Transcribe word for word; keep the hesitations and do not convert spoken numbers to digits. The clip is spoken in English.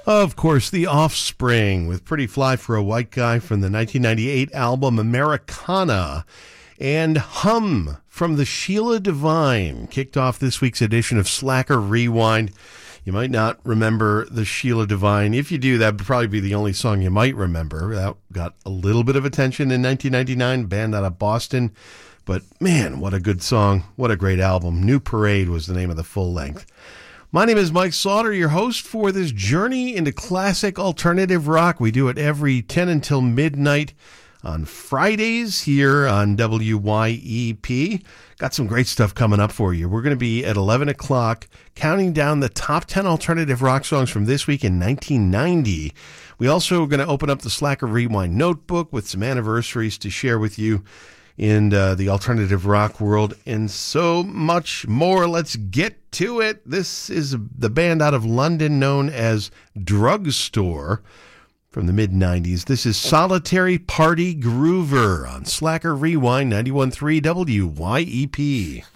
Of course, The Offspring with Pretty Fly for a White Guy from the nineteen ninety-eight album Americana. And Hum from the Sheila Divine kicked off this week's edition of Slacker Rewind. You might not remember the Sheila Divine. If you do, that would probably be the only song you might remember. That got a little bit of attention in nineteen ninety-nine, band out of Boston. But man, what a good song. What a great album. New Parade was the name of the full length. My name is Mike Slaughter, your host for this journey into classic alternative rock. We do it every ten until midnight on Fridays here on W Y E P. Got some great stuff coming up for you. We're going to be at eleven o'clock counting down the top ten alternative rock songs from this week in nineteen ninety. We also are going to open up the Slacker Rewind notebook with some anniversaries to share with you in uh, the alternative rock world, and so much more. Let's get to it. This is the band out of London known as Drugstore from the mid nineties. This is Solitary Party Groover on Slacker Rewind ninety-one point three W Y E P.